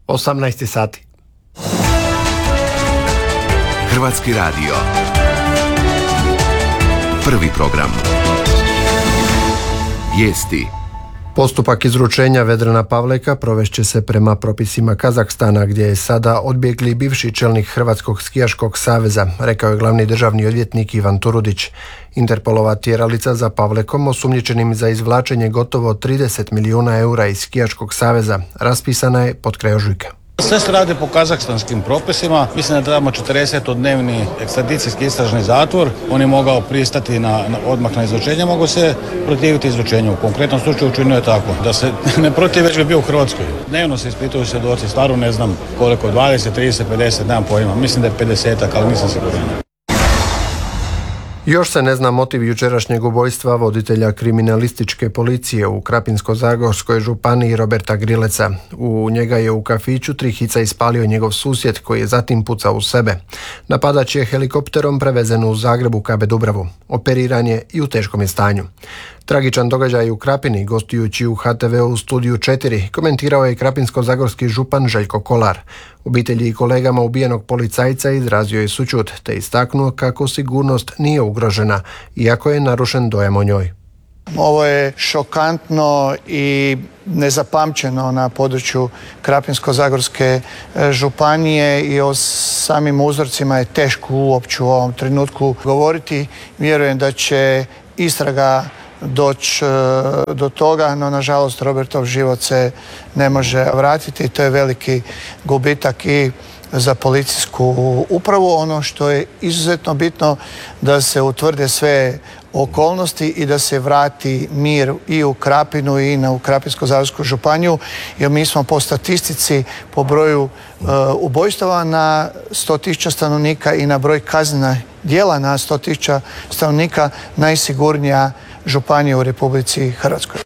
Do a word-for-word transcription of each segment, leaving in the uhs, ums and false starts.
osamnaest sati. Hrvatski radio. Prvi program. Vijesti. Postupak izručenja Vedrana Pavleka provešće se prema propisima Kazahstana, gdje je sada odbjegli bivši čelnik Hrvatskog skijaškog saveza, rekao je glavni državni odvjetnik Ivan Turudić. Interpolova tjeralica za Pavlekom, osumnjičenim za izvlačenje gotovo trideset milijuna eura iz skijaškog saveza, raspisana je pod kraj ožujka. Sve se radi po kazahstanskim propisima. Mislim da trebamo četrdesetodnevni ekstradicijski istražni zatvor. On je mogao pristati na, na odmah na izručenje, mogu se protiviti izručenju. U konkretnom slučaju učinio je tako. Da se ne protiv, već bi bio u Hrvatskoj. Dnevno se ispituju svjedoci, stvarno ne znam koliko, dvadeset, trideset, pedeset, nemam pojma. Mislim da je pedesetak, ali nisam siguran. Još se ne zna motiv jučerašnjeg ubojstva voditelja kriminalističke policije u Krapinsko-zagorskoj županiji Roberta Grileca. U njega je u kafiću tri hica ispalio njegov susjed, koji je zatim pucao u sebe. Napadač je helikopterom prevezen u Zagrebu ka Dubravu. Operiran je i u teškom je stanju. Tragičan događaj u Krapini, gostujući u ha te ve u Studiju četiri, komentirao je krapinsko-zagorski župan Željko Kolar. Obitelji i kolegama ubijenog policajca izrazio je sućut, te istaknuo kako sigurnost nije ugrožena, iako je narušen dojam o njoj. Ovo je šokantno i nezapamćeno na području Krapinsko-zagorske županije i o samim uzorcima je teško uopće u ovom trenutku govoriti. Vjerujem da će istraga doći do toga, no nažalost Robertov život se ne može vratiti. To je veliki gubitak i za policijsku upravu. Ono što je izuzetno bitno da se utvrde sve okolnosti i da se vrati mir i u Krapinu i na u Krapinsko-zagorsku županiju, jer mi smo po statistici, po broju uh, ubojstava na sto tisuća stanovnika i na broj kaznenih djela na sto tisuća stanovnika najsigurnija županija u Republici Hrvatskoj.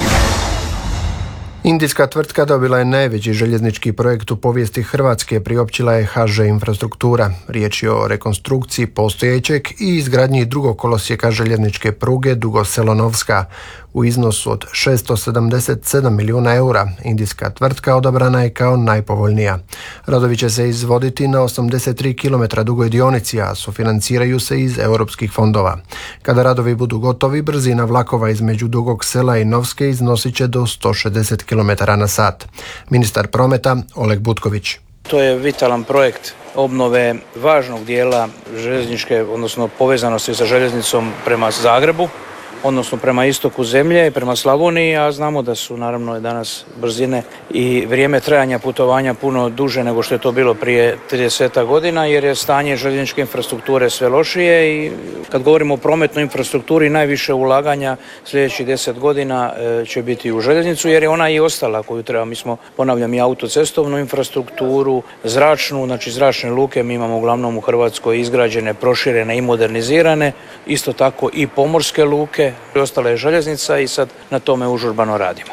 Indijska tvrtka dobila je najveći željeznički projekt u povijesti Hrvatske, priopćila je ha že Infrastruktura. Riječ je o rekonstrukciji postojećeg i izgradnji drugog kolosijeka željezničke pruge Dugo Selo-Novska. U iznosu od šesto sedamdeset sedam milijuna eura indijska tvrtka odabrana je kao najpovoljnija. Radovi će se izvoditi na osamdeset tri kilometra dugoj dionici, a sufinanciraju se iz europskih fondova. Kada radovi budu gotovi, brzina vlakova između Dugog Sela i Novske iznosit će do sto šezdeset kilometara na sat. Ministar prometa Oleg Butković. To je vitalan projekt obnove važnog dijela željezničke, odnosno povezanosti sa željeznicom prema Zagrebu, odnosno prema istoku zemlje i prema Slavoniji, a znamo da su naravno danas brzine i vrijeme trajanja putovanja puno duže nego što je to bilo prije trideset godina, jer je stanje željezničke infrastrukture sve lošije i kad govorimo o prometnoj infrastrukturi, najviše ulaganja sljedećih deset godina će biti u željeznicu, jer je ona i ostala koju treba. Mi smo, ponavljam, i autocestovnu infrastrukturu, zračnu, znači zračne luke mi imamo uglavnom u Hrvatskoj izgrađene, proširene i modernizirane, isto tako i pomorske luke, ostala je željeznica i sad na tome užurbano radimo.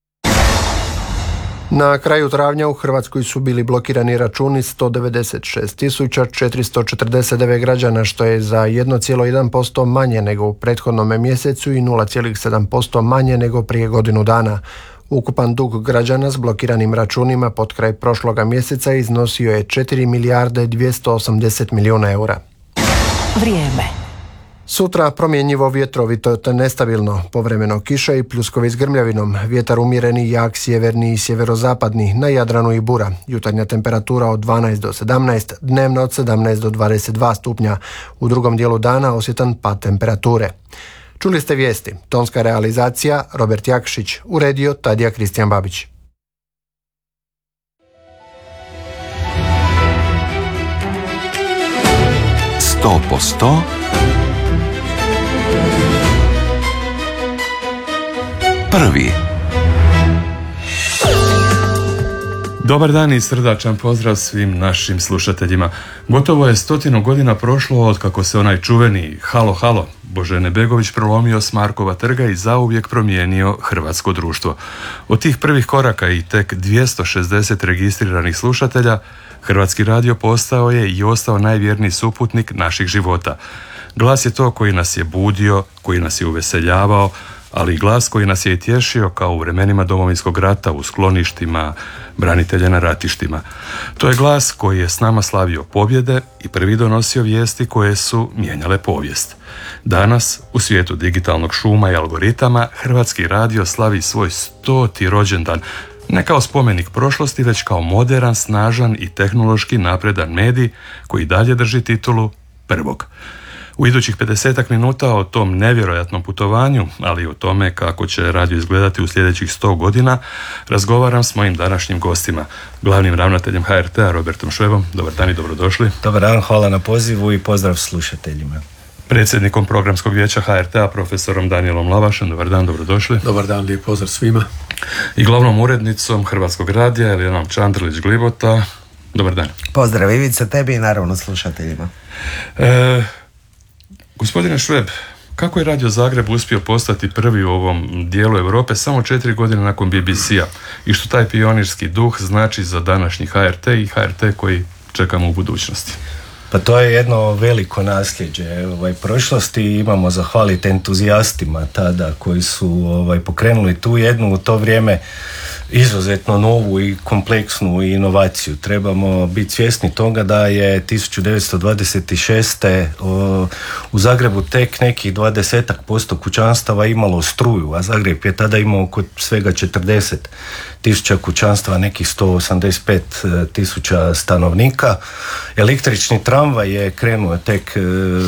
Na kraju travnja u Hrvatskoj su bili blokirani računi sto devedeset šest tisuća četiristo četrdeset devet građana, što je za jedan zarez jedan posto manje nego u prethodnom mjesecu i nula zarez sedam posto manje nego prije godinu dana. Ukupan dug građana s blokiranim računima pod kraj prošloga mjeseca iznosio je četiri milijarde dvjesto osamdeset milijuna eura. Vrijeme. Sutra promjenjivo, vjetrovito te nestabilno, povremeno kiša i pljuskovi s grmljavinom, vjetar umjereni, jak sjeverni i sjeverozapadni, na Jadranu i bura. Jutarnja temperatura od dvanaest do sedamnaest, dnevna od sedamnaest do dvadeset dva stupnja. U drugom dijelu dana osjetan pad temperature. Čuli ste vijesti, tonska realizacija Robert Jakšić, uredio Tadija Kristijan Babić. sto posto prvi. Dobar dan i srdačan pozdrav svim našim slušateljima. Gotovo je stotinu godina prošlo od kako se onaj čuveni Halo Halo Božene Begović prolomio s Markova trga i zauvijek promijenio hrvatsko društvo. Od tih prvih koraka i tek dvjesto šezdeset registriranih slušatelja, Hrvatski radio postao je i ostao najvjerniji suputnik naših života. Glas je to koji nas je budio, koji nas je uveseljavao, ali i glas koji nas je i tješio kao u vremenima Domovinskog rata u skloništima branitelja na ratištima. To je glas koji je s nama slavio pobjede i prvi donosio vijesti koje su mijenjale povijest. Danas, u svijetu digitalnog šuma i algoritama, Hrvatski radio slavi svoj stoti rođendan, ne kao spomenik prošlosti, već kao moderan, snažan i tehnološki napredan medij koji dalje drži titulu prvog. U idućih pedesetak minuta o tom nevjerojatnom putovanju, ali i o tome kako će radio izgledati u sljedećih sto godina, razgovaram s mojim današnjim gostima, glavnim ravnateljem H R T-a Robertom Švebom. Dobar dan i dobrodošli. Dobar dan, hvala na pozivu i pozdrav slušateljima. Predsjednikom programskog vijeća H R T-a profesorom Danijelom Lavašem. Dobar dan, dobrodošli. Dobar dan, lijep pozdrav svima. I glavnom urednicom Hrvatskog radija Elijanom Čandrlić-Glibota. Dobar dan. Pozdrav Ivica, tebi i naravno slušateljima. E, gospodine Šveb, kako je Radio Zagreb uspio postati prvi u ovom dijelu Europe samo četiri godine nakon B B C-a i što taj pionirski duh znači za današnji H R T i H R T koji čekamo u budućnosti? Pa to je jedno veliko nasljeđe ovaj, prošlosti. Imamo zahvaliti entuzijastima tada koji su ovaj, pokrenuli tu jednu u to vrijeme izuzetno novu i kompleksnu inovaciju. Trebamo biti svjesni toga da je tisuću devetsto dvadeset šeste o, u Zagrebu tek nekih dvadesetak posto kućanstava imalo struju, a Zagreb je tada imao oko svega četrdeset tisuća kućanstva, nekih sto osamdeset pet tisuća stanovnika. Električni tramvaj je krenuo tek e,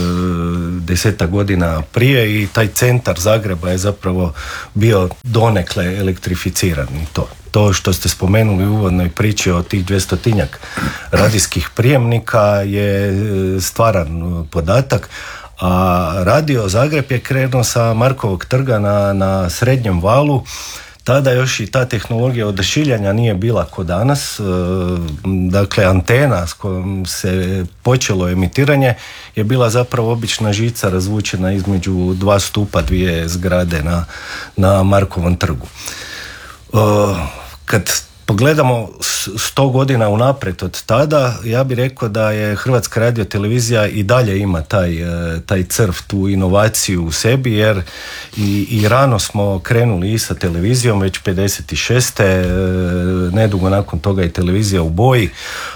desetak godina prije i taj centar Zagreba je zapravo bio donekle elektrificiran i to. To što ste spomenuli u uvodnoj priči o tih dvjestotinjak radijskih prijemnika je stvaran podatak, a Radio Zagreb je krenuo sa Markovog trga na, na Srednjem valu. Tada još i ta tehnologija odašiljanja nije bila ko danas, dakle antena s kojom se počelo emitiranje je bila zapravo obična žica razvučena između dva stupa, dvije zgrade na, na Markovom trgu. Kad pogledamo sto godina unaprijed od tada, ja bih rekao da je Hrvatska radiotelevizija i dalje ima taj, taj crv, tu inovaciju u sebi, jer i, i rano smo krenuli i sa televizijom, već pedeset šeste nedugo nakon toga i televizija u boji.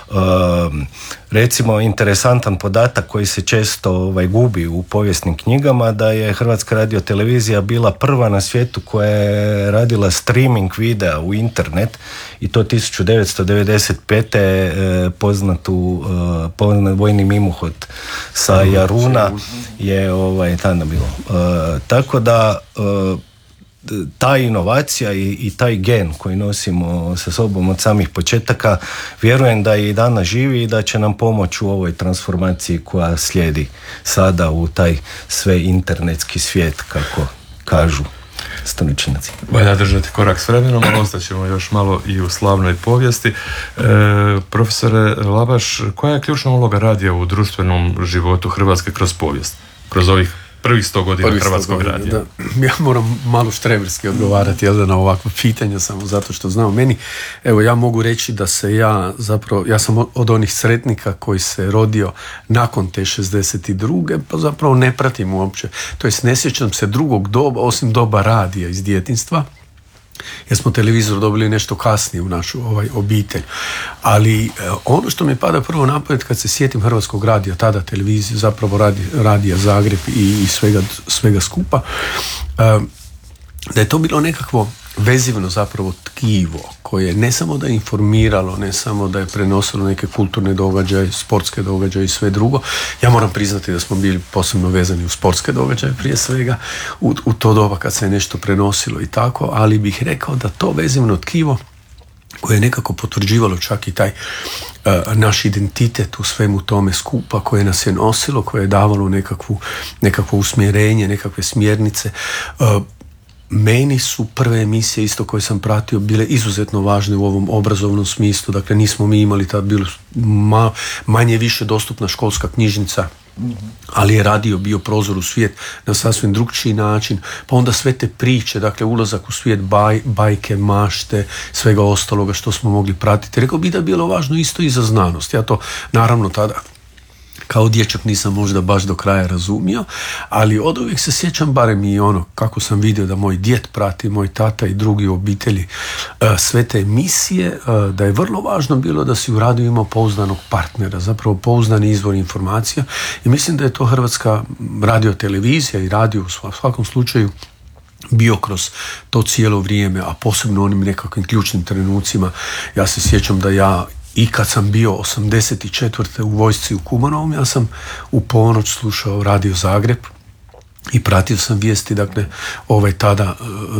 Recimo, interesantan podatak koji se često ovaj, gubi u povijesnim knjigama, da je Hrvatska radiotelevizija bila prva na svijetu koja je radila streaming videa u internet i to tisuću devetsto devedeset pete eh, poznatu eh, poznat vojni mimohod sa Jaruna je ovaj, tada bilo. Eh, tako da eh, ta inovacija i, i taj gen koji nosimo sa sobom od samih početaka, vjerujem da i danas živi i da će nam pomoći u ovoj transformaciji koja slijedi sada u taj sve internetski svijet, kako kažu stručnjaci. Valja držati korak s vremenom, ali ostaćemo još malo i u slavnoj povijesti. E, profesore Lavaš, koja je ključna uloga radija u društvenom životu Hrvatske kroz povijest? Kroz ovih prvih sto godina prvih Hrvatskog radija. Da. Ja moram malo štreberski odgovarati jel, na ovakva pitanja, samo zato što znam meni. Evo, ja mogu reći da se ja zapravo, ja sam od onih sretnika koji se rodio nakon te šezdeset druge, pa zapravo ne pratim uopće. To jest, ne sjećam se drugog doba, osim doba radija iz djetinjstva, jer smo televizor dobili nešto kasnije u našu ovaj, obitelj. Ali eh, ono što mi pada prvo na pamet kad se sjetim Hrvatskog radija, tada televizije, zapravo radi, Radija Zagreb i, i svega, svega skupa, eh, da je to bilo nekakvo vezivno zapravo tkivo koje ne samo da je informiralo, ne samo da je prenosilo neke kulturne događaje, sportske događaje i sve drugo. Ja moram priznati da smo bili posebno vezani u sportske događaje prije svega u, u to doba kad se je nešto prenosilo i tako, ali bih rekao da to vezivno tkivo koje je nekako potvrđivalo čak i taj uh, naš identitet u svemu tome skupa, koje nas je nosilo, koje je davalo nekakvu, nekakvo usmjerenje, nekakve smjernice. Uh, Meni su prve emisije isto koje sam pratio bile izuzetno važne u ovom obrazovnom smislu. Dakle, nismo mi imali tad bilo ma, manje više dostupna školska knjižnica, ali je radio bio prozor u svijet na sasvim drugčiji način. Pa onda sve te priče, dakle ulazak u svijet baj, bajke, mašte, svega ostaloga što smo mogli pratiti. Rekao bi da je bilo važno isto i za znanost. Ja to naravno tada kao dječak nisam možda baš do kraja razumio, ali od uvijek se sjećam, barem i ono kako sam vidio da moj djed prati, moj tata i drugi u obitelji sve te emisije, da je vrlo važno bilo da si u radiju imao pouzdanog partnera, zapravo pouzdani izvor informacija, i mislim da je to Hrvatska radiotelevizija i radio u svakom slučaju bio kroz to cijelo vrijeme, a posebno onim nekakvim ključnim trenucima. Ja se sjećam da ja i kad sam bio osamdeset četvrte u vojsci u Kumanovom, ja sam u ponoć slušao Radio Zagreb i pratio sam vijesti, dakle, ovaj tada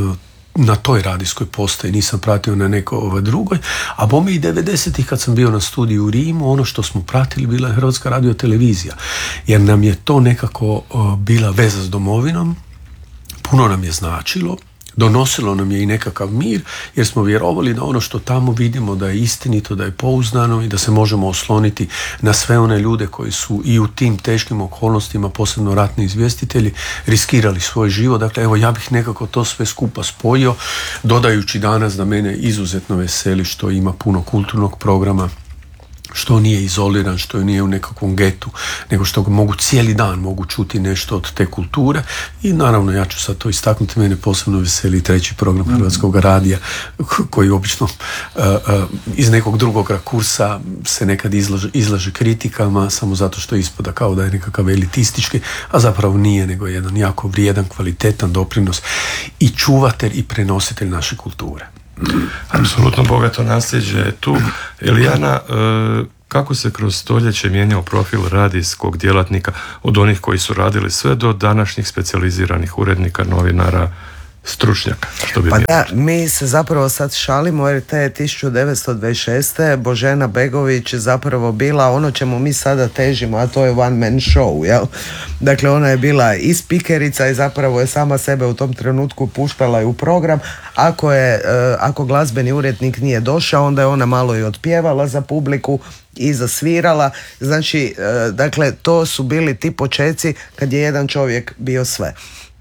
na toj radijskoj postaji, nisam pratio na nekoj ovaj drugoj, a bome i devedesetih kad sam bio na studiju u Rimu, ono što smo pratili bila je Hrvatska radiotelevizija, jer nam je to nekako bila veza s domovinom, puno nam je značilo, donosilo nam je i nekakav mir, jer smo vjerovali da ono što tamo vidimo da je istinito, da je pouzdano i da se možemo osloniti na sve one ljude koji su i u tim teškim okolnostima, posebno ratni izvjestitelji, riskirali svoj život. Dakle, evo, ja bih nekako to sve skupa spojio, dodajući danas da mene izuzetno veseli što ima puno kulturnog programa, što nije izoliran, što nije u nekakvom getu, nego što ga mogu cijeli dan mogu čuti nešto od te kulture. I naravno, ja ću sad to istaknuti, mene posebno veseli treći program Hrvatskog radija, koji obično uh, uh, iz nekog drugog rakursa se nekad izlaže, izlaže kritikama, samo zato što ispada kao da je nekakav elitistički, a zapravo nije, nego je jedan jako vrijedan, kvalitetan doprinos i čuvatelj i prenositelj naše kulture. Apsolutno bogato nasljeđe je tu. Elijana, kako se kroz stoljeće mijenjao profil radijskog djelatnika od onih koji su radili sve do današnjih specijaliziranih urednika, novinara, stručnjaka? Što bi pa da, mi se zapravo sad šalimo jer te tisuću devetsto dvadeset šeste. Božena Begović je zapravo bila ono čemu mi sada težimo, a to je one man show, jel? Dakle, ona je bila i spikerica i zapravo je sama sebe u tom trenutku puštala i u program. Ako je, ako glazbeni urednik nije došao, onda je ona malo i otpjevala za publiku i zasvirala. Znači, dakle, to su bili ti počeci kad je jedan čovjek bio sve.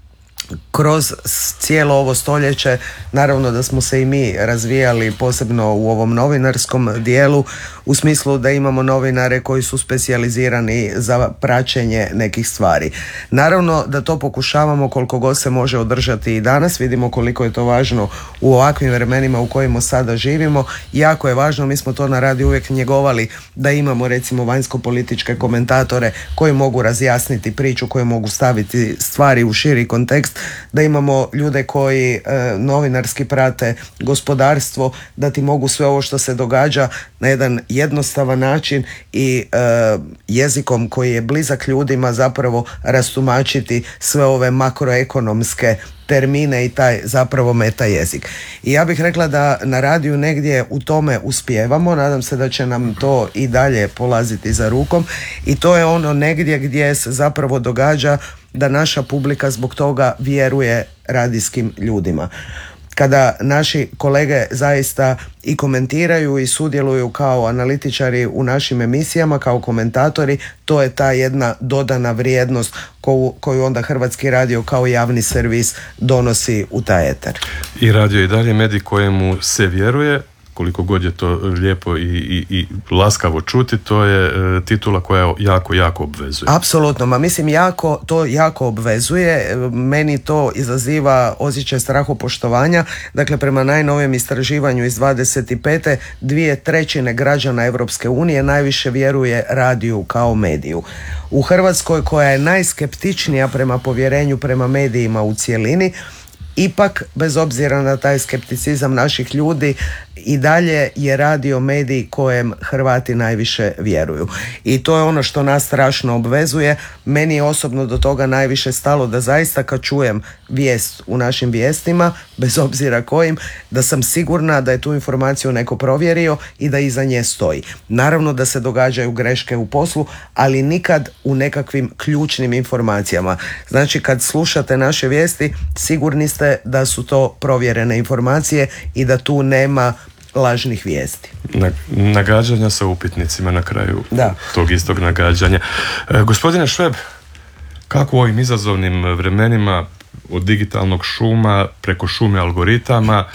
Kroz cijelo ovo stoljeće naravno da smo se i mi razvijali, posebno u ovom novinarskom dijelu, u smislu da imamo novinare koji su specijalizirani za praćenje nekih stvari. Naravno da to pokušavamo koliko god se može održati i danas. Vidimo koliko je to važno u ovakvim vremenima u kojima sada živimo. Jako je važno, mi smo to na radiju uvijek njegovali, da imamo recimo vanjsko-političke komentatore koji mogu razjasniti priču, koji mogu staviti stvari u širi kontekst, da imamo ljude koji e, novinarski prate gospodarstvo, da ti mogu sve ovo što se događa na jedan jednostavan način i e, jezikom koji je blizak ljudima zapravo rastumačiti sve ove makroekonomske termine i taj zapravo meta jezik. I ja bih rekla da na radiju negdje u tome uspijevamo, nadam se da će nam to i dalje polaziti za rukom, i to je ono negdje gdje se zapravo događa da naša publika zbog toga vjeruje radijskim ljudima. Kada naši kolege zaista i komentiraju i sudjeluju kao analitičari u našim emisijama, kao komentatori, to je ta jedna dodana vrijednost koju, koju onda Hrvatski radio kao javni servis donosi u taj eter. I radio je i dalje medij kojemu se vjeruje, koliko god je to lijepo i, i, i laskavo čuti, to je e, titula koja jako, jako obvezuje. Apsolutno, ma mislim jako, to jako obvezuje, meni to izaziva osjećaj strahopoštovanja. Dakle, prema najnovijem istraživanju iz dvadeset pete dvije trećine građana Europske unije najviše vjeruje radiju kao mediju. U Hrvatskoj, koja je najskeptičnija prema povjerenju prema medijima u cjelini, ipak, bez obzira na taj skepticizam naših ljudi, i dalje je radio medij kojem Hrvati najviše vjeruju. I to je ono što nas strašno obvezuje. Meni je osobno do toga najviše stalo da zaista kad čujem vijest u našim vijestima, bez obzira kojim, da sam sigurna da je tu informaciju neko provjerio i da iza nje stoji. Naravno da se događaju greške u poslu, ali nikad u nekakvim ključnim informacijama. Znači, kad slušate naše vijesti, sigurni ste da su to provjerene informacije i da tu nema lažnih vijesti. Nagađanja sa upitnicima na kraju da. tog istog nagađanja. E, gospodine Šveb, kako u ovim izazovnim vremenima od digitalnog šuma preko šume algoritama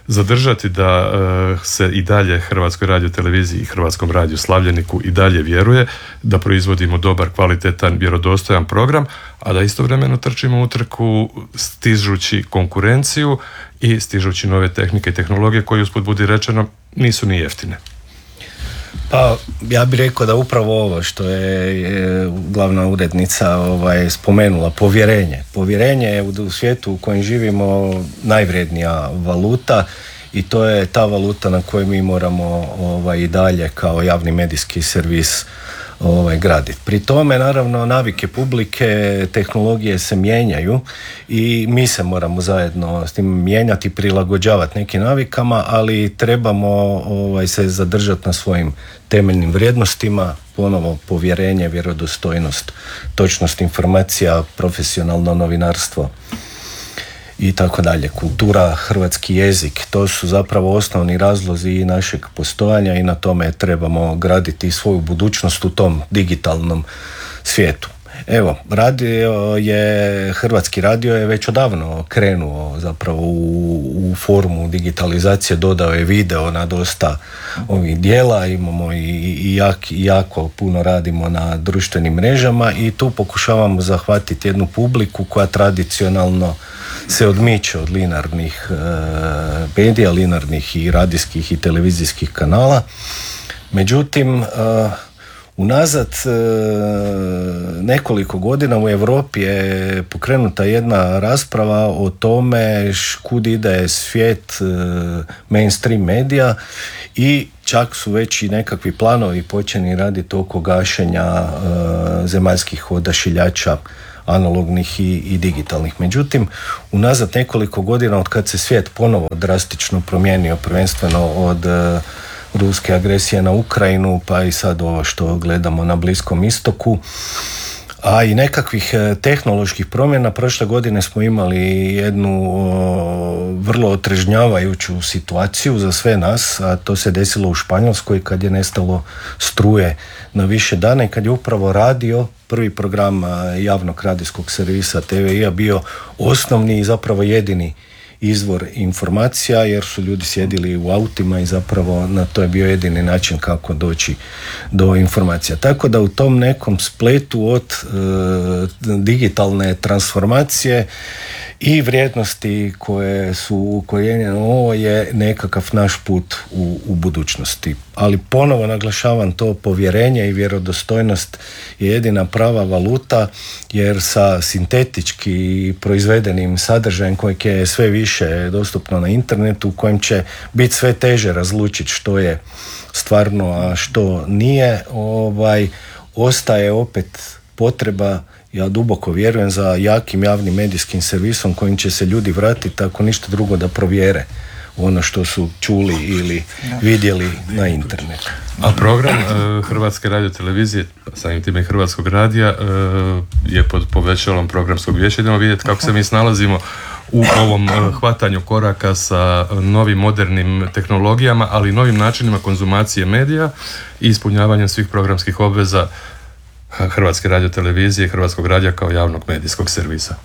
zadržati da e, se i dalje Hrvatskoj radioteleviziji i Hrvatskom radiju Slavljeniku i dalje vjeruje, da proizvodimo dobar, kvalitetan, vjerodostojan program, a da istovremeno trčimo u trku stižući konkurenciju i stižući nove tehnike i tehnologije koje, usput budi rečeno, nisu ni jeftine. Pa ja bih rekao da upravo ovo što je, je glavna urednica ovaj, spomenula, povjerenje. Povjerenje je u svijetu u kojem živimo najvrednija valuta i to je ta valuta na kojoj mi moramo ovaj, i dalje kao javni medijski servis ovaj, graditi. Pri tome, naravno, navike publike, tehnologije se mijenjaju i mi se moramo zajedno s tim mijenjati, prilagođavati nekim navikama, ali trebamo ovaj, se zadržati na svojim temeljnim vrijednostima, ponovo povjerenje, vjerodostojnost, točnost informacija, profesionalno novinarstvo i tako dalje. Kultura, hrvatski jezik, to su zapravo osnovni razlozi i našeg postojanja i na tome trebamo graditi svoju budućnost u tom digitalnom svijetu. Evo, radio je, Hrvatski radio je već odavno krenuo zapravo u, u formu digitalizacije, dodao je video na dosta ovih dijela, imamo i, i jak, jako puno radimo na društvenim mrežama i tu pokušavamo zahvatiti jednu publiku koja tradicionalno se odmiče od linearnih e, medija, linearnih i radijskih i televizijskih kanala. Međutim, e, unazad e, nekoliko godina u Europi je pokrenuta jedna rasprava o tome kud ide svijet e, mainstream medija i čak su već i nekakvi planovi počeni raditi oko gašenja e, zemaljskih odašiljača analognih i, i digitalnih. Međutim, unazad nekoliko godina od kad se svijet ponovo drastično promijenio, prvenstveno od e, ruske agresije na Ukrajinu, pa i sad ovo što gledamo na Bliskom istoku, a i nekakvih tehnoloških promjena. Prošle godine smo imali jednu o, vrlo otrežnjavajuću situaciju za sve nas, a to se desilo u Španjolskoj kad je nestalo struje na više dana i kad je upravo radio, prvi program javnog radijskog servisa T V I-a bio osnovni i zapravo jedini izvor informacija, jer su ljudi sjedili u autima i zapravo na to je bio jedini način kako doći do informacija. Tako da u tom nekom spletu od e, digitalne transformacije i vrijednosti koje su ukorijenjene, ovo je nekakav naš put u, u budućnosti. Ali ponovo naglašavam to, povjerenje i vjerodostojnost je jedina prava valuta, jer sa sintetički proizvedenim sadržajem kojeg je sve više dostupno na internetu, u kojem će biti sve teže razlučiti što je stvarno, a što nije, ovaj, ostaje opet potreba, ja duboko vjerujem, za jakim javnim medijskim servisom kojim će se ljudi vratiti, ako ništa drugo, da provjere ono što su čuli ili vidjeli na internetu. A program uh, Hrvatske radiotelevizije, samim time i Hrvatskog radija, uh, je pod povećalom programskog vijeća. Idemo vidjeti kako se mi snalazimo u ovom uh, hvatanju koraka sa novim modernim tehnologijama, ali i novim načinima konzumacije medija i ispunjavanjem svih programskih obveza Hrvatske radiotelevizije i Hrvatskog radija kao javnog medijskog servisa.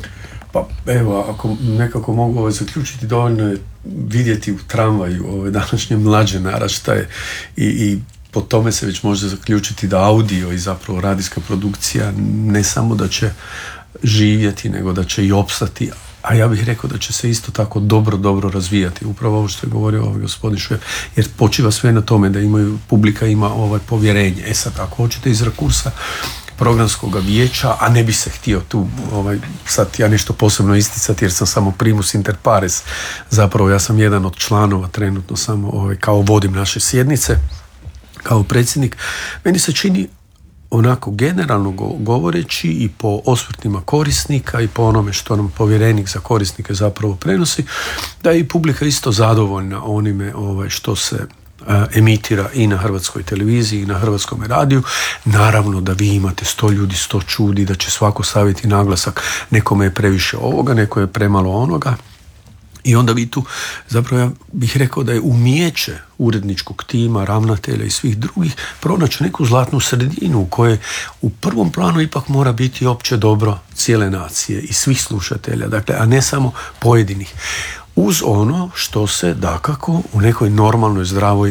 Pa evo, ako nekako mogu ovaj zaključiti, dovoljno je vidjeti u tramvaju ove današnje mlađe naraštaje i, i po tome se već može zaključiti da audio i zapravo radijska produkcija ne samo da će živjeti, nego da će i opstati, a ja bih rekao da će se isto tako dobro, dobro razvijati. Upravo ovo što je govorio ovaj gospodin Šveb, jer počiva sve na tome da imaju, publika ima ovaj povjerenje. E sad, ako hoćete iz rakursa programskog vijeća, a ne bi se htio tu ovaj, sad ja nešto posebno isticati jer sam samo primus inter pares, zapravo ja sam jedan od članova trenutno samo ovaj, kao vodim naše sjednice, kao predsjednik. Meni se čini onako generalno govoreći i po osvrtima korisnika i po onome što nam povjerenik za korisnike zapravo prenosi, da je i publika isto zadovoljna onime ovaj, što se emitira i na Hrvatskoj televiziji i na Hrvatskom radiju. Naravno da vi imate sto ljudi, sto čudi, da će svako staviti naglasak, nekome je previše ovoga, neko je premalo onoga. I onda vi tu, zapravo ja bih rekao da je umijeće uredničkog tima, ravnatelja i svih drugih pronaći neku zlatnu sredinu u kojoj u prvom planu ipak mora biti opće dobro cijele nacije i svih slušatelja, dakle, a ne samo pojedinih. uz ono što se dakako u nekoj normalnoj, zdravoj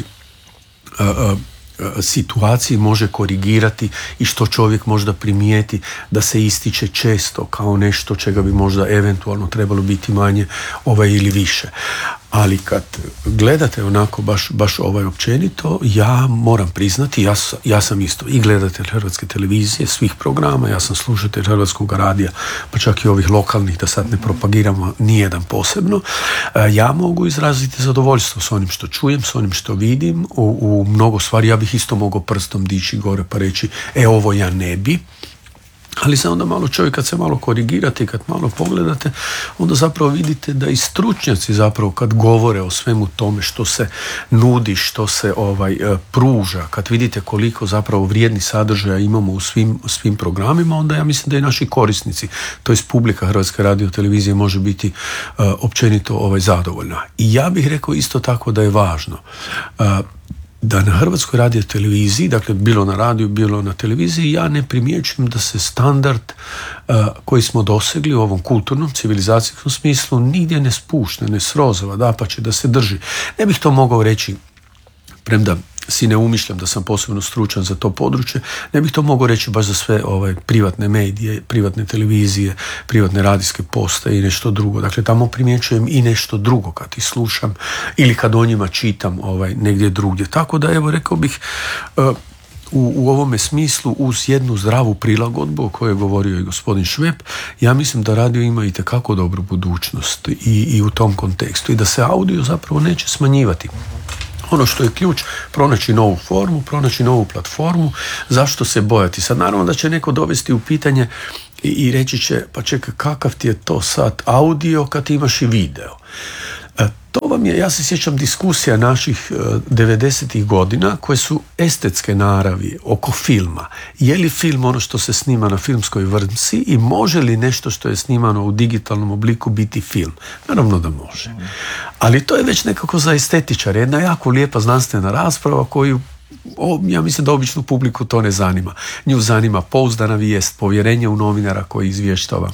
uh, uh, situaciji može korigirati i što čovjek možda primijeti da se ističe često kao nešto čega bi možda eventualno trebalo biti manje ovaj ili više. Ali kad gledate onako baš, baš ovaj općenito, ja moram priznati, ja, ja sam isto i gledatelj Hrvatske televizije, svih programa, ja sam slušatelj Hrvatskog radija, pa čak i ovih lokalnih, da sad ne propagiramo nijedan posebno. Ja mogu izraziti zadovoljstvo s onim što čujem, s onim što vidim. U, u mnogo stvari ja bih isto mogao prstom dići gore pa reći, e ovo ja ne bi. Ali se onda malo čovjek, kad se malo korigirate i kad malo pogledate, onda zapravo vidite da i stručnjaci zapravo kad govore o svemu tome što se nudi, što se ovaj pruža, kad vidite koliko zapravo vrijednih sadržaja imamo u svim, svim programima, onda ja mislim da i naši korisnici, to jest publika Hrvatske radiotelevizije može biti uh, općenito ovaj zadovoljna. I ja bih rekao isto tako da je važno uh, da na Hrvatskoj radioteleviziji, dakle bilo na radiju, bilo na televiziji, ja ne primjećujem da se standard uh, koji smo dosegli u ovom kulturnom, civilizacijskom smislu nigdje ne spušta, ne srozava, dapače da se drži. Ne bih to mogao reći, premda si ne umišljam da sam posebno stručan za to područje, ne bih to mogao reći baš za sve ovaj, privatne medije, privatne televizije, privatne radijske postaje i nešto drugo. Dakle, tamo primjećujem i nešto drugo kad ih slušam ili kad o njima čitam ovaj, negdje drugdje. Tako da, evo, rekao bih, uh, u, u ovome smislu uz jednu zdravu prilagodbu o kojoj je govorio i gospodin Šveb, ja mislim da radio ima itekako dobru budućnost i, i u tom kontekstu i da se audio zapravo neće smanjivati. Ono što je ključ, pronaći novu formu, pronaći novu platformu, zašto se bojati? Sad naravno da će neko dovesti u pitanje i, i reći će, pa čekaj, kakav ti je to sad audio kad imaš i video? E, to vam je, ja se sjećam diskusija naših devedesetih godina koje su estetske naravi oko filma. Je li film ono što se snima na filmskoj vrpci i može li nešto što je snimano u digitalnom obliku biti film? Naravno da može. Ali to je već nekako za estetičare, jedna jako lijepa znanstvena rasprava koju O, ja mislim da običnu publiku to ne zanima. Nju zanima pouzdana vijest, povjerenje u novinara koji izvještava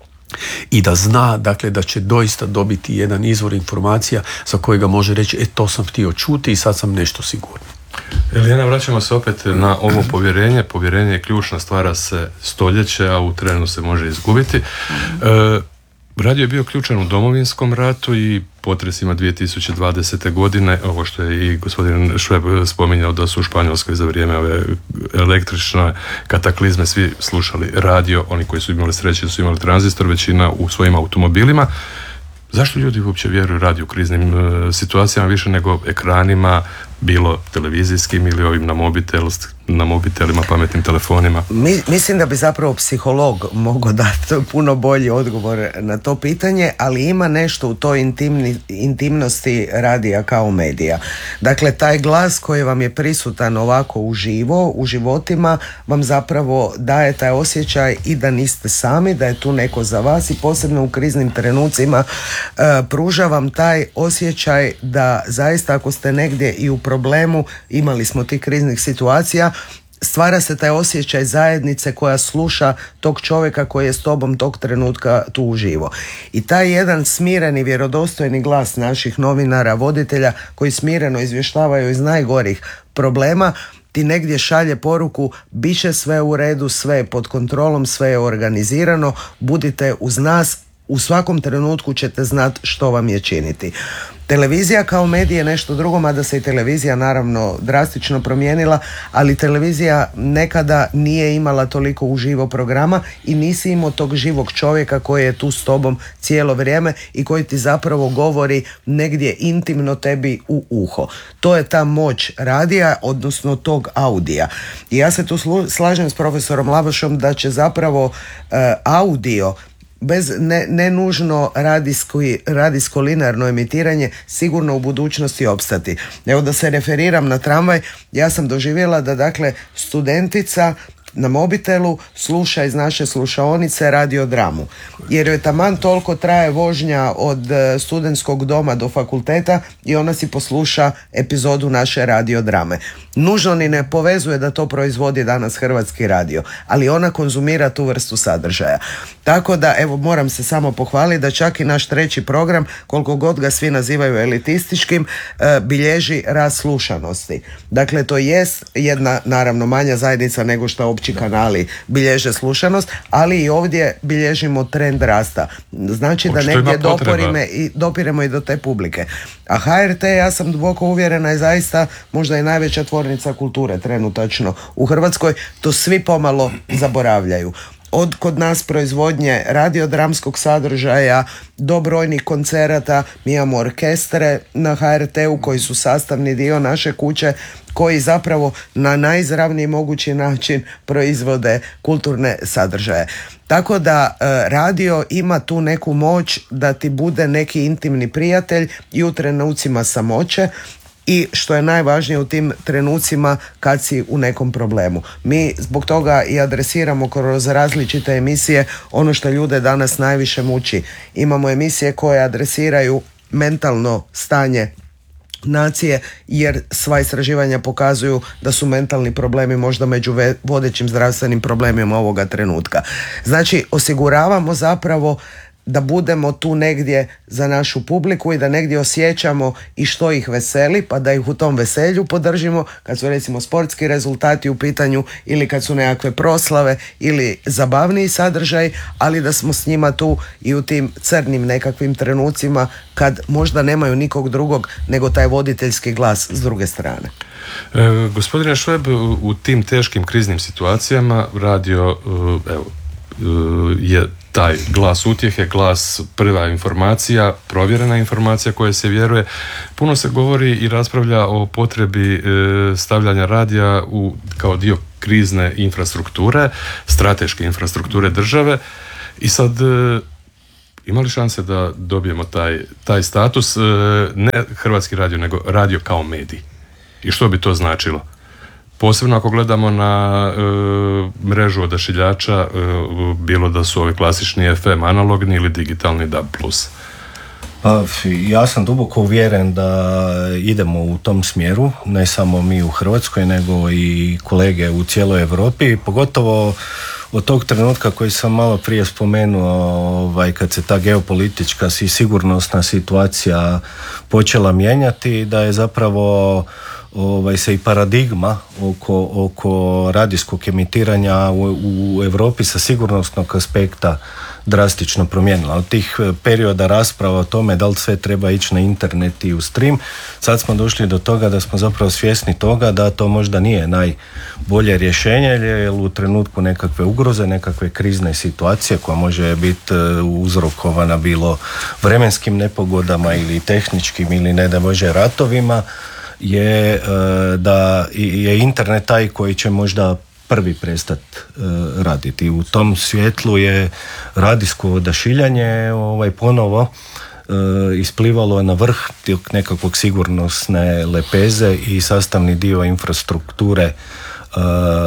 i da zna, dakle, da će doista dobiti jedan izvor informacija za kojega može reći, e, to sam htio čuti i sad sam nešto sigurno. Elijana, vraćamo se opet na ovo povjerenje. Povjerenje je ključna, stvara se stoljeće, a u trenu se može izgubiti. E, radio je bio ključan u Domovinskom ratu i potresima dvije tisuće dvadesete godine, ovo što je i gospodin Šveb spominjao da su u Španjolskoj za vrijeme ove električne kataklizme svi slušali radio, oni koji su imali sreće su imali tranzistor, većina u svojim automobilima. Zašto ljudi uopće vjeruju radio u kriznim e, situacijama više nego ekranima, bilo televizijskim ili ovim na, mobitel, na mobitelima, pametnim telefonima? Mi, mislim da bi zapravo psiholog mogao dati puno bolji odgovor na to pitanje, ali ima nešto u toj intimni, intimnosti radija kao medija. Dakle, taj glas koji vam je prisutan ovako uživo, u životima, vam zapravo daje taj osjećaj i da niste sami, da je tu neko za vas i posebno u kriznim trenucima e, pruža vam taj osjećaj da zaista ako ste negdje i u problemu, imali smo tih kriznih situacija, stvara se taj osjećaj zajednice koja sluša tog čovjeka koji je s tobom tog trenutka tu uživo. I taj jedan smireni, vjerodostojni glas naših novinara, voditelja koji smireno izvještavaju iz najgorih problema, ti negdje šalje poruku, bit će sve u redu, sve je pod kontrolom, sve je organizirano, budite uz nas, u svakom trenutku ćete znati što vam je činiti. Televizija kao medij je nešto drugo, mada se i televizija naravno drastično promijenila, ali televizija nekada nije imala toliko uživo programa i nisi imao tog živog čovjeka koji je tu s tobom cijelo vrijeme i koji ti zapravo govori negdje intimno tebi u uho. To je ta moć radija, odnosno tog audija. I ja se tu slažem s profesorom Lavošom da će zapravo uh, audio bez ne, ne nužno radijsko, radijsko linearno emitiranje sigurno u budućnosti opstati. Evo da se referiram na tramvaj, ja sam doživjela da dakle studentica na mobitelu sluša iz naše slušaonice radiodramu. Jer joj taman toliko traje vožnja od studentskog doma do fakulteta i ona si posluša epizodu naše radiodrame. Nužno ni ne povezuje da to proizvodi danas Hrvatski radio, ali ona konzumira tu vrstu sadržaja. Tako da, evo, moram se samo pohvaliti da čak i naš treći program, koliko god ga svi nazivaju elitističkim, e, bilježi rast slušanosti. Dakle, to jest jedna, naravno, manja zajednica nego što opći kanali bilježe slušanost, ali i ovdje bilježimo trend rasta. Znači da negdje doporime i, dopiremo i do te publike. A H R T, ja sam duboko uvjerena, je zaista možda i najveća tvornica kulture trenutačno u Hrvatskoj. To svi pomalo zaboravljaju. Od kod nas proizvodnje radiodramskog sadržaja do brojnih koncerata, mi imamo orkestre na H R T-u koji su sastavni dio naše kuće, koji zapravo na najizravniji mogući način proizvode kulturne sadržaje. Tako da e, radio ima tu neku moć da ti bude neki intimni prijatelj i u trenucima samoće, i što je najvažnije u tim trenucima kad si u nekom problemu. Mi zbog toga i adresiramo kroz različite emisije ono što ljude danas najviše muči. Imamo emisije koje adresiraju mentalno stanje nacije, jer sva istraživanja pokazuju da su mentalni problemi možda među vodećim zdravstvenim problemima ovoga trenutka. Znači, osiguravamo zapravo da budemo tu negdje za našu publiku i da negdje osjećamo i što ih veseli, pa da ih u tom veselju podržimo kad su recimo sportski rezultati u pitanju ili kad su nekakve proslave ili zabavniji sadržaj, ali da smo s njima tu i u tim crnim nekakvim trenucima kad možda nemaju nikog drugog nego taj voditeljski glas s druge strane. E, gospodine Šveb, u tim teškim kriznim situacijama radio, evo, je taj glas utjehe, glas prva informacija, provjerena informacija koja se vjeruje. Puno se govori i raspravlja o potrebi e, stavljanja radija u, kao dio krizne infrastrukture, strateške infrastrukture države. I sad, e, ima li šanse da dobijemo taj, taj status, e, ne Hrvatski radio, nego radio kao medij? I što bi to značilo? Posebno ako gledamo na e, mrežu odašiljača, e, bilo da su ovi klasični F M analogni ili digitalni D A B plus. Ja sam duboko uvjeren da idemo u tom smjeru, ne samo mi u Hrvatskoj, nego i kolege u cijeloj Europi, pogotovo od tog trenutka koji sam malo prije spomenuo, ovaj, kad se ta geopolitička i sigurnosna situacija počela mijenjati, da je zapravo ovaj, se i paradigma oko, oko radijskog emitiranja u, u Europi sa sigurnosnog aspekta drastično promijenila. Od tih perioda rasprava o tome da li sve treba ići na internet i u stream, sad smo došli do toga da smo zapravo svjesni toga da to možda nije najbolje rješenje, jer u trenutku nekakve ugroze, nekakve krizne situacije koja može biti uzrokovana bilo vremenskim nepogodama ili tehničkim ili ne da može ratovima, je da je internet taj koji će možda prvi prestati uh, raditi. U tom svjetlu je radijsko odašiljanje ovaj, ponovo uh, isplivalo na vrh tog nekakvog sigurnosne lepeze i sastavni dio infrastrukture, uh,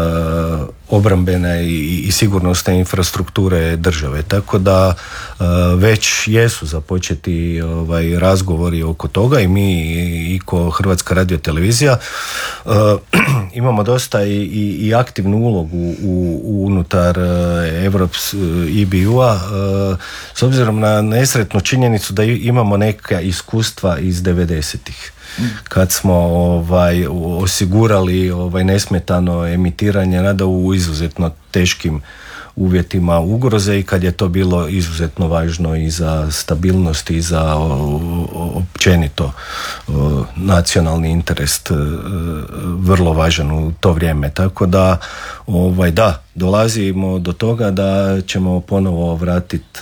obrambene i, i sigurnosne infrastrukture države. Tako da uh, već jesu započeti ovaj, razgovori oko toga i mi i, i ko Hrvatska radiotelevizija uh, imamo dosta i, i, i aktivnu ulogu u, u, unutar uh, Evrops I B U-a uh, s obzirom na nesretnu činjenicu da imamo neka iskustva iz devedesetih. Kad smo ovaj, osigurali ovaj, nesmetano emitiranje nada u izuzetno teškim uvjetima ugroze i kad je to bilo izuzetno važno i za stabilnost i za općenito nacionalni interes vrlo važan u to vrijeme. Tako da, ovaj, da, dolazimo do toga da ćemo ponovo vratiti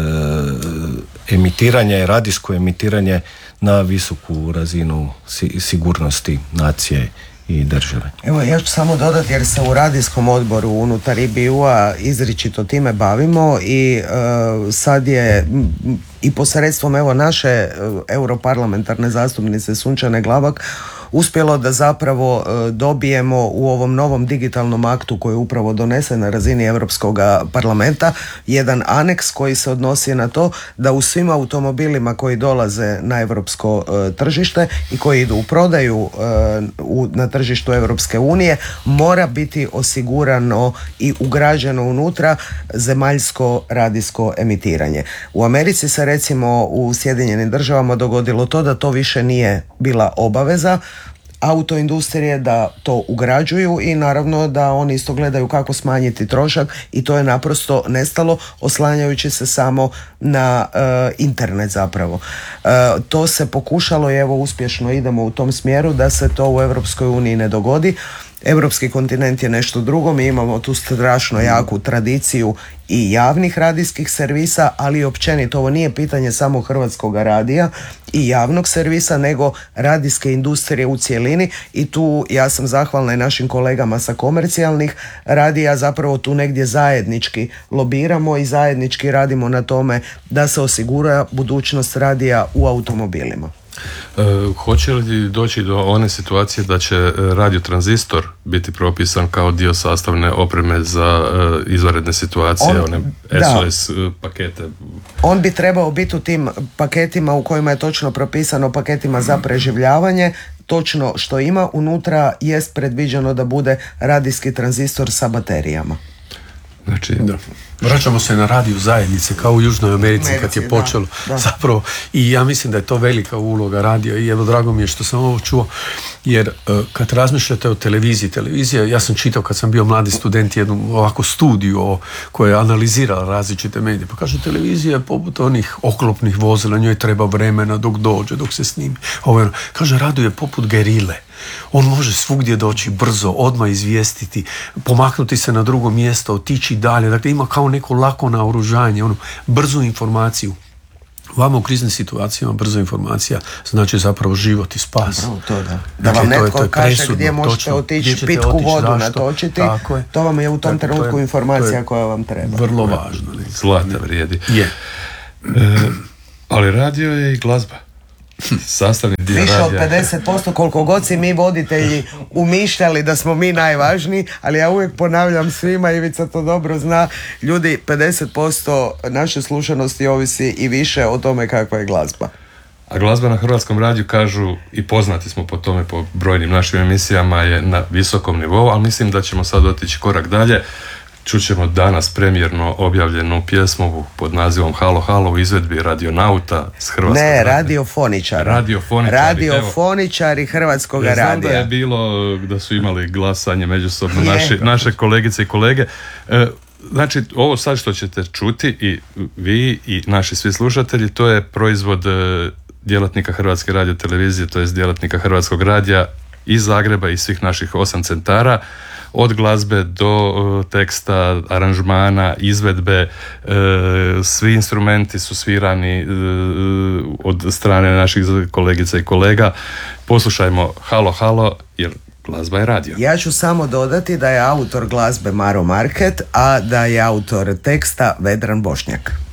emitiranje, radijsko emitiranje na visoku razinu sigurnosti nacije i države. Evo, ja ću samo dodati jer se u radijskom odboru unutar I B U-a izričito time bavimo i uh, sad je i posredstvom evo naše europarlamentarne zastupnice Sunčane Glavak uspjelo da zapravo dobijemo u ovom novom digitalnom aktu koji je upravo donesen na razini Europskog parlamenta jedan aneks koji se odnosi na to da u svim automobilima koji dolaze na europsko tržište i koji idu u prodaju na tržištu Europske unije mora biti osigurano i ugrađeno unutra zemaljsko radijsko emitiranje. U Americi se recimo u Sjedinjenim državama dogodilo to da to više nije bila obaveza autoindustrije da to ugrađuju i naravno da oni isto gledaju kako smanjiti trošak i to je naprosto nestalo oslanjajući se samo na uh, internet zapravo. Uh, to se pokušalo i evo uspješno idemo u tom smjeru da se to u Europskoj uniji ne dogodi. Europski kontinent je nešto drugo, mi imamo tu strašno jaku tradiciju i javnih radijskih servisa, ali općenito ovo nije pitanje samo Hrvatskog radija i javnog servisa, nego radijske industrije u cjelini i tu ja sam zahvalna i našim kolegama sa komercijalnih radija, zapravo tu negdje zajednički lobiramo i zajednički radimo na tome da se osigura budućnost radija u automobilima. E, hoće li doći do one situacije da će radio tranzistor biti propisan kao dio sastavne opreme za e, izvanredne situacije, on, one S O S da. pakete? On bi trebao biti u tim paketima u kojima je točno propisano paketima za preživljavanje. Točno što ima unutra jest predviđeno da bude radijski tranzistor sa baterijama. Znači, da. Vraćamo se na radio zajednice kao u Južnoj Americi, Americi kad je počelo da, da. zapravo i ja mislim da je to velika uloga radija i evo drago mi je što sam ovo čuo jer uh, kad razmišljate o televiziji, televizija, ja sam čitao kad sam bio mladi student jednu ovako studiju koja je analizirala različite medije, pa kaže televizija je poput onih oklopnih vozila, njoj treba vremena dok dođe, dok se snimi. Ovo, kaže radio je poput gerile. On može svugdje doći brzo, odmah izvijestiti, pomaknuti se na drugo mjesto, otići dalje. Dakle, ima kao neko lako naoružanje, ono, brzu informaciju. Vama u kriznim situacijama brza informacija znači zapravo život i spas. Bravo, to da. Da vam netko to je, to je kaže presudno, gdje možete točno, otići gdje pitku otići, vodu natočiti, to vam je u tom dakle, trenutku to je, informacija to je koja vam treba. Vrlo važno. Zlata vrijedi. Je. E, ali radio je i glazba. Sastavni dio više radija. Od pedeset posto koliko god si mi voditelji umišljali da smo mi najvažniji, ali ja uvijek ponavljam svima, Ivica to dobro zna, ljudi, pedeset posto naše slušanosti ovisi i više o tome kakva je glazba. A glazba na Hrvatskom radiju, kažu, i poznati smo po tome po brojnim našim emisijama, je na visokom nivou, ali mislim da ćemo sad otići korak dalje. Čućemo danas premijerno objavljenu pjesmu pod nazivom Halo Halo u izvedbi radionauta s Hrvatskog Ne, radija. radiofoničari. Radiofoničari. Radiofoničari Hrvatskog radija. Znam da je bilo, da su imali glasanje međusobno naši, naše kolegice i kolege. E, znači, ovo sad što ćete čuti i vi i naši svi slušatelji, to je proizvod e, djelatnika Hrvatske radiotelevizije, to je djelatnika Hrvatskog radija iz Zagreba i svih naših osam centara. Od glazbe do uh, teksta, aranžmana, izvedbe, uh, svi instrumenti su svirani uh, od strane naših kolegica i kolega. Poslušajmo Halo Halo, jer glazba je radio. Ja ću samo dodati da je autor glazbe Maro Market, a da je autor teksta Vedran Bošnjak.